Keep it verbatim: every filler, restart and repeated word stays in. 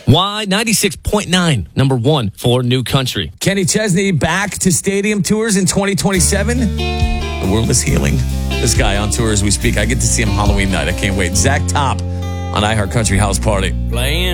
Why ninety-six point nine, number one for New Country. Kenny Chesney back to stadium tours in twenty twenty-seven. The world is healing. This guy on tour as we speak. I get to see him Halloween night. I can't wait. Zach Top on iHeart Country House Party. Playing